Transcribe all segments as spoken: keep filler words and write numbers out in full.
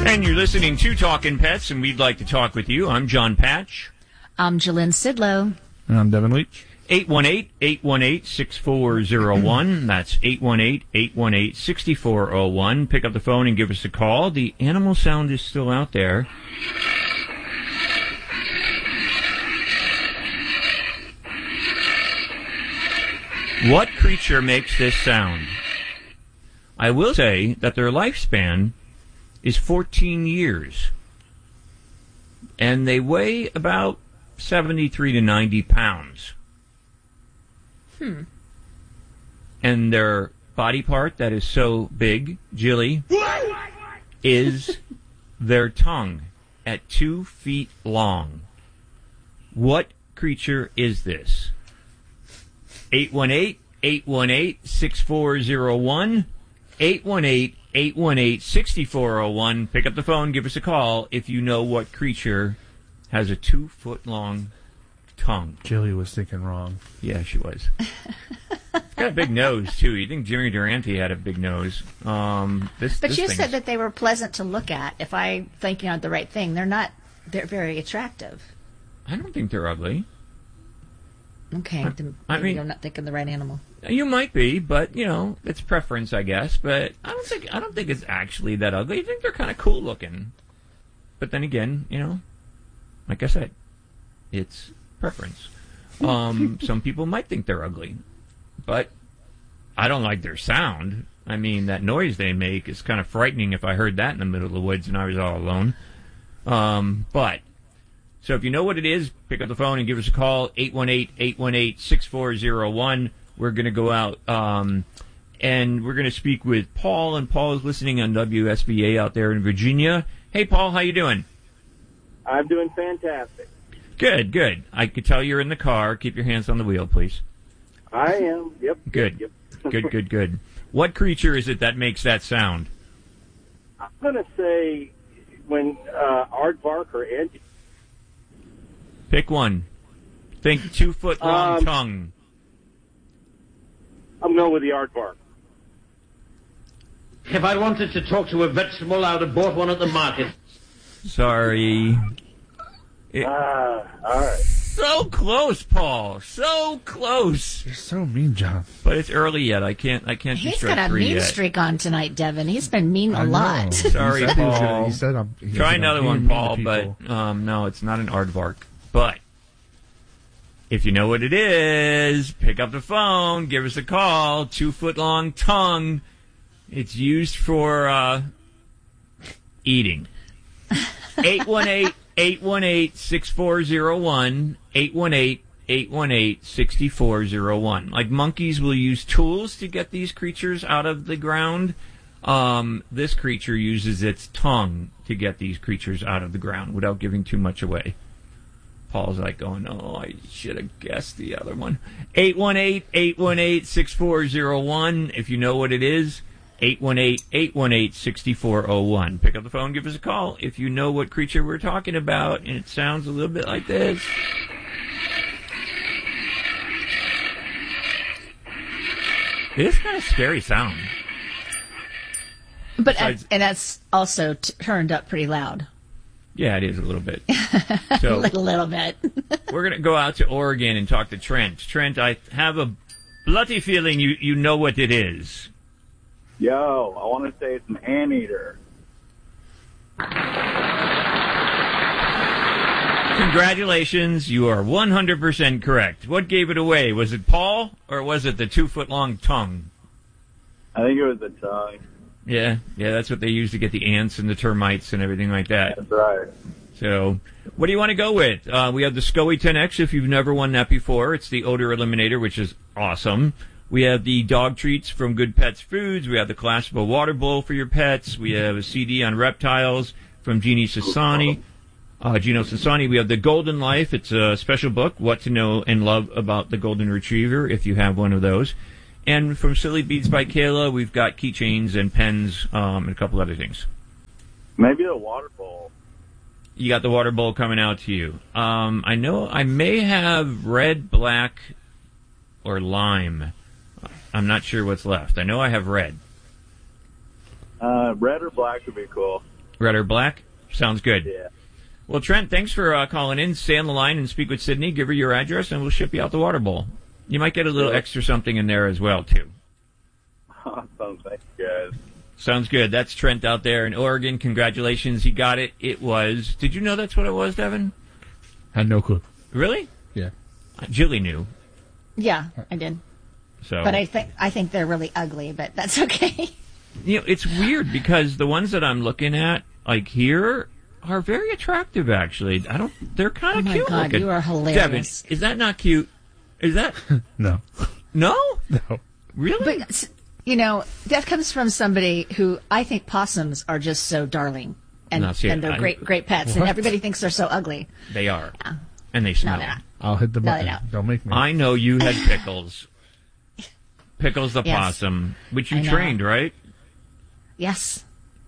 And you're listening to Talkin' Pets, and we'd like to talk with you. I'm John Patch. I'm Jalynn Sidlow. And I'm Devin Leach. eight one eight, eight one eight, six four zero one. That's eight one eight, eight one eight, six four zero one. Pick up the phone and give us a call. The animal sound is still out there. What creature makes this sound? I will say that their lifespan is fourteen years. And they weigh about seventy-three to ninety pounds. Hmm. And their body part that is so big, Jilly, is their tongue at two feet long. What creature is this? eight one eight, eight one eight, six four zero one. eight one eight, eight one eight, six four zero one. Pick up the phone, give us a call if you know what creature has a two-foot-long tongue. Jilly was thinking wrong. Yeah, she was. It's got a big nose, too. You think Jimmy Durante had a big nose. Um, this, but this you thing's... said that they were pleasant to look at. If I'm thinking of the right thing, they're not, they're very attractive. I don't think they're ugly. Okay, I, then I mean, you're not thinking the right animal. You might be, but, you know, it's preference, I guess. But I don't think I don't think it's actually that ugly. I think they're kind of cool looking. But then again, you know, like I said, it's preference. Um, some people might think they're ugly, but I don't like their sound. I mean, that noise they make is kind of frightening if I heard that in the middle of the woods and I was all alone. Um, but, so if you know what it is, pick up the phone and give us a call, eight one eight, eight one eight, six four zero one. We're going to go out um, and we're going to speak with Paul, and Paul is listening on W S B A out there in Virginia. Hey, Paul, how you doing? I'm doing fantastic. Good, good. I could tell you're in the car. Keep your hands on the wheel, please. I am. Yep. Good. Yep. Good, good, good. What creature is it that makes that sound? I'm going to say when uh, aardvark or Angie. Pick one. Think two-foot-long um, tongue. I'm going with the aardvark. If I wanted to talk to a vegetable, I would have bought one at the market. Sorry. Ah, uh, all right. So close, Paul. So close. You're so mean, John. But it's early yet. I can't. I can't. He's do got a three mean yet. streak on tonight, Devin. He's been mean a I lot. know. Sorry, he said he was Paul. gonna- he said I'm, he Try said another I'm one, being mean Paul. to But people. um, no, it's not an aardvark. But if you know what it is, pick up the phone. Give us a call. Two-foot-long tongue. It's used for uh, eating. eight one eight, eight one eight, six four zero one. eight one eight, eight one eight, six four zero one. Like monkeys will use tools to get these creatures out of the ground. Um, this creature uses its tongue to get these creatures out of the ground without giving too much away. Paul's like going, oh, I should have guessed the other one. eight one eight, eight one eight, six four zero one. If you know what it is, eight one eight, eight one eight, six four zero one. Pick up the phone, give us a call if you know what creature we're talking about, and it sounds a little bit like this. It is kind of scary sound. But Besides- and that's also t- turned up pretty loud. Yeah, it is a little bit. So a little, little bit. we're going to go out to Oregon and talk to Trent. Trent, I have a bloody feeling you, you know what it is. Yo, I want to say it's an anteater. Congratulations, you are one hundred percent correct. What gave it away? Was it Paul, or was it the two-foot-long tongue? I think it was the tongue. Yeah, yeah, that's what they use to get the ants and the termites and everything like that. That's right. So, what do you want to go with? Uh, we have the SCOE ten X, if you've never won that before. It's the odor eliminator, which is awesome. We have the dog treats from Good Pets Foods. We have the collapsible water bowl for your pets. We have a C D on reptiles from Jeannie Sassani. Uh, Gino Sassani. We have the Golden Life. It's a special book, What to Know and Love About the Golden Retriever, if you have one of those. And from Silly Beats by Kayla, we've got keychains and pens um, and a couple other things. Maybe the water bowl. You got the water bowl coming out to you. Um, I know I may have red, black, or lime. I'm not sure what's left. I know I have red. Uh, red or black would be cool. Red or black? Sounds good. Yeah. Well, Trent, thanks for uh, calling in. Stay on the line and speak with Sydney. Give her your address, and we'll ship you out the water bowl. You might get a little extra something in there as well, too. Awesome. Thank you, guys. Sounds good. That's Trent out there in Oregon. Congratulations. He got it. It was... Did you know that's what it was, Devin? Had no clue. Really? Yeah. Julie knew. Yeah, I did. So, But I think I think they're really ugly, but that's okay. you know, it's weird because the ones that I'm looking at, like here, are very attractive, actually. I don't... They're kind Oh of my cute God, looking. you are hilarious. Devin, is that not cute? Is that... No. No? No. Really? But, you know, that comes from somebody who I think possums are just so darling. And, No, see, and they're I- great, great pets. What? And everybody thinks they're so ugly. They are. Yeah. And they smell. No, they're not. I'll hit the No, button. no. Don't make me. I know you had Pickles. Pickles the Yes. possum, which you I know. trained, right? Yes.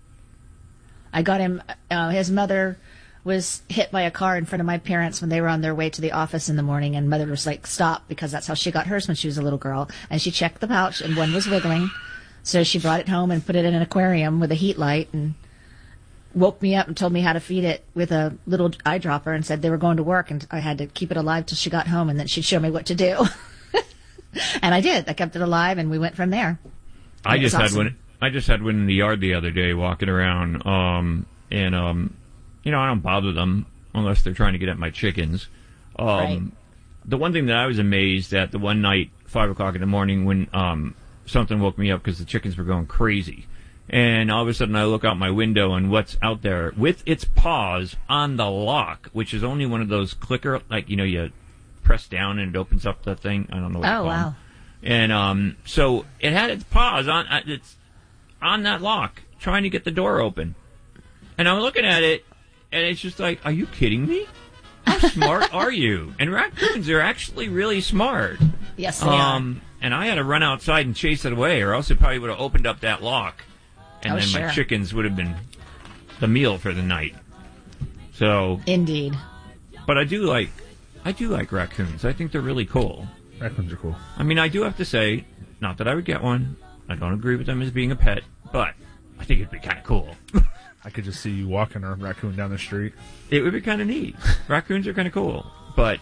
I got him. Uh, his mother was hit by a car in front of my parents when they were on their way to the office in the morning, and mother was like, stop, because that's how she got hers when she was a little girl. And she checked the pouch, and one was wiggling. So she brought it home and put it in an aquarium with a heat light and woke me up and told me how to feed it with a little eyedropper and said they were going to work, and I had to keep it alive till she got home, and then she'd show me what to do. And I did. I kept it alive, and we went from there. I It was just had awesome. one. I just had one in the yard the other day, walking around, um, and um, you know, I don't bother them unless they're trying to get at my chickens. Um, Right. The one thing that I was amazed at the one night, five o'clock in the morning, when um, something woke me up because the chickens were going crazy, and all of a sudden I look out my window, and what's out there with its paws on the lock, which is only one of those clicker, like you know, you press down and it opens up the thing. I don't know what you Oh, call them. wow. And um, so it had its paws on uh, it's on that lock, trying to get the door open. And I'm looking at it, and it's just like, are you kidding me? How smart are you? And raccoons are actually really smart. Yes, they Um, and I had to run outside and chase it away, or else it probably would have opened up that lock, and Oh, then sure. my chickens would have been the meal for the night. So, are. Indeed. but I do like, I do like raccoons. I think they're really cool. Raccoons are cool. I mean, I do have to say, not that I would get one. I don't agree with them as being a pet, but I think it'd be kind of cool. I could just see you walking a raccoon down the street. It would be kind of neat. Raccoons are kind of cool, but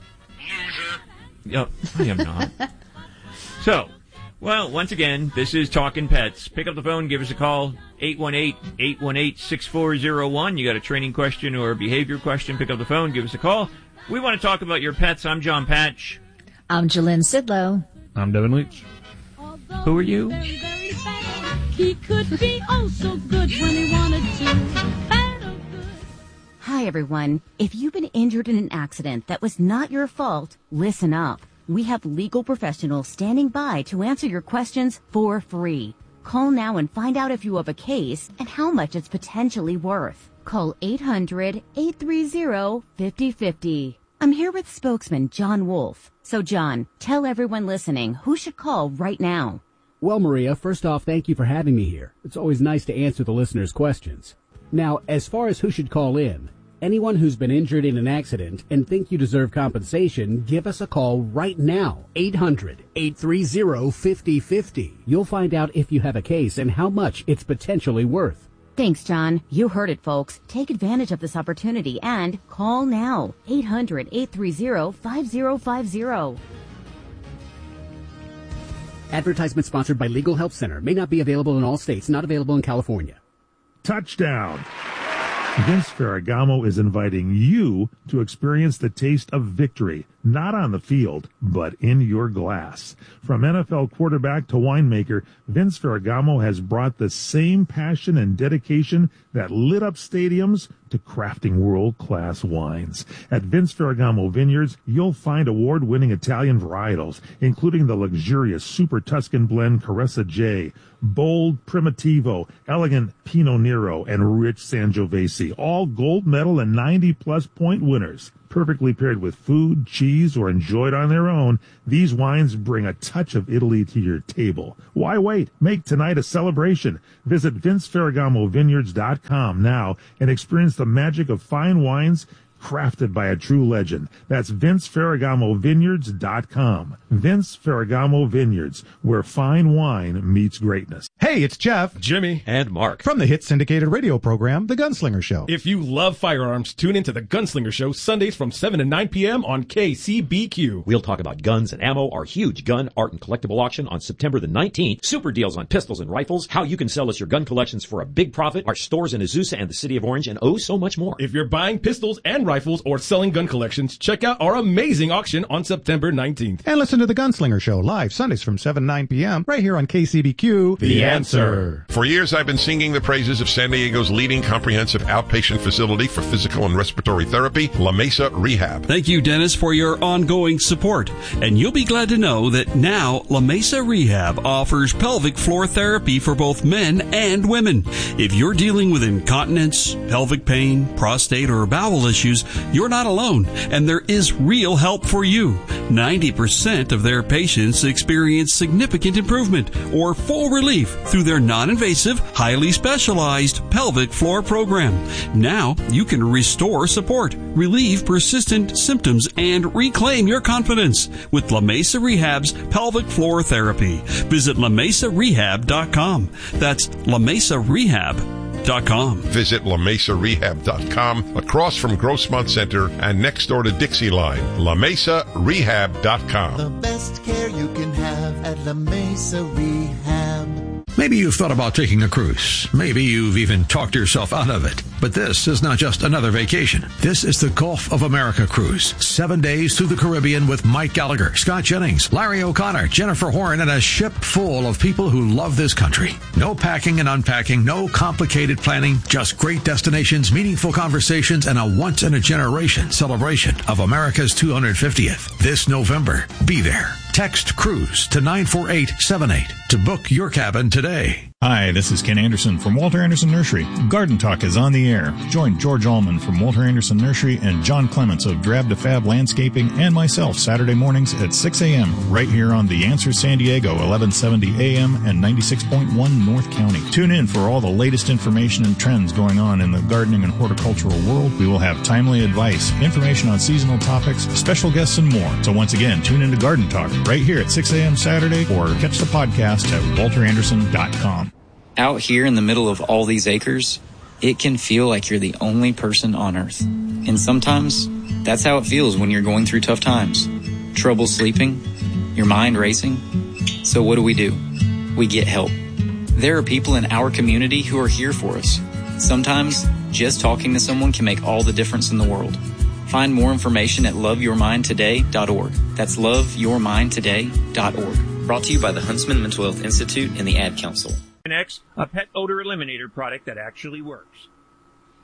Yep, I am not. So, well, once again, this is Talking Pets. Pick up the phone, give us a call, eight one eight, eight one eight, six four zero one. You got a training question or a behavior question, pick up the phone, give us a call. We want to talk about your pets. I'm John Patch. I'm Jalynn Sidlow. I'm Devin Leach. Who are you? Very, very bad. He could be oh so good when he wanted to. Bad or good. Hi, everyone. If you've been injured in an accident that was not your fault, listen up. We have legal professionals standing by to answer your questions for free. Call now and find out if you have a case and how much it's potentially worth. Call eight hundred, eight three zero, five zero five zero. I'm here with spokesman John Wolf. So, John, tell everyone listening who should call right now. Well, Maria, first off, thank you for having me here. It's always nice to answer the listeners' questions. Now, as far as who should call in, anyone who's been injured in an accident and think you deserve compensation, give us a call right now. eight hundred, eight three zero, five zero five zero. You'll find out if you have a case and how much it's potentially worth. Thanks, John. You heard it, folks. Take advantage of this opportunity and call now. eight hundred, eight three zero, five zero five zero. Advertisement sponsored by Legal Help Center. May not be available in all states. Not available in California. Touchdown! Vince Ferragamo is inviting you to experience the taste of victory, not on the field, but in your glass. From N F L quarterback to winemaker, Vince Ferragamo has brought the same passion and dedication that lit up stadiums to crafting world-class wines. At Vince Ferragamo Vineyards, you'll find award-winning Italian varietals, including the luxurious Super Tuscan blend Caressa J, bold Primitivo, elegant Pinot Nero, and rich Sangiovese, all gold medal and ninety-plus point winners. Perfectly paired with food, cheese, or enjoyed on their own, these wines bring a touch of Italy to your table. Why wait? Make tonight a celebration. Visit Vince Ferragamo Vineyards dot com now and experience the magic of fine wines crafted by a true legend. That's Vince Ferragamo Vineyards dot com. Vince Ferragamo Vineyards, where fine wine meets greatness. Hey, it's Jeff, Jimmy, and Mark from the hit syndicated radio program, The Gunslinger Show. If you love firearms, tune into The Gunslinger Show Sundays from seven to nine p.m. on K C B Q. We'll talk about guns and ammo, our huge gun, art, and collectible auction on September the nineteenth, super deals on pistols and rifles, how you can sell us your gun collections for a big profit, our stores in Azusa and the City of Orange, and oh, so much more. If you're buying pistols and rifles or selling gun collections, check out our amazing auction on September nineteenth. And listen to The Gunslinger Show live Sundays from seven to nine p.m. right here on K C B Q. The Answer. For years, I've been singing the praises of San Diego's leading comprehensive outpatient facility for physical and respiratory therapy, La Mesa Rehab. Thank you, Dennis, for your ongoing support. And you'll be glad to know that now La Mesa Rehab offers pelvic floor therapy for both men and women. If you're dealing with incontinence, pelvic pain, prostate, or bowel issues, you're not alone, and there is real help for you. ninety percent of their patients experience significant improvement or full relief through their non-invasive, highly specialized pelvic floor program. Now you can restore support, relieve persistent symptoms, and reclaim your confidence with La Mesa Rehab's pelvic floor therapy. Visit La Mesa Rehab dot com. That's La Mesa Rehab dot com. Visit La Mesa Rehab dot com, across from Grossmont Center and next door to Dixie Line. La Mesa Rehab dot com. The best care you can have at La Mesa Rehab. Maybe you've thought about taking a cruise. Maybe you've even talked yourself out of it. But this is not just another vacation. This is the Gulf of America cruise. Seven days through the Caribbean with Mike Gallagher, Scott Jennings, Larry O'Connor, Jennifer Horn, and a ship full of people who love this country. No packing and unpacking, no complicated planning, just great destinations, meaningful conversations, and a once-in-a-generation celebration of America's two hundred fiftieth. This November, be there. Text CRUISE to nine four eight seven eight to book your cabin today. Hi, this is Ken Anderson from Walter Anderson Nursery. Garden Talk is on the air. Join George Allman from Walter Anderson Nursery and John Clements of Drab to Fab Landscaping and myself Saturday mornings at six a.m. right here on The Answer San Diego, eleven seventy A M and ninety-six point one North County. Tune in for all the latest information and trends going on in the gardening and horticultural world. We will have timely advice, information on seasonal topics, special guests, and more. So once again, tune in to Garden Talk right here at six a.m. Saturday or catch the podcast at walter anderson dot com. Out here in the middle of all these acres, it can feel like you're the only person on Earth. And sometimes, that's how it feels when you're going through tough times. Trouble sleeping, your mind racing. So what do we do? We get help. There are people in our community who are here for us. Sometimes, just talking to someone can make all the difference in the world. Find more information at love your mind today dot org. That's love your mind today dot org. Brought to you by the Huntsman Mental Health Institute and the Ad Council. X, a pet odor eliminator product that actually works.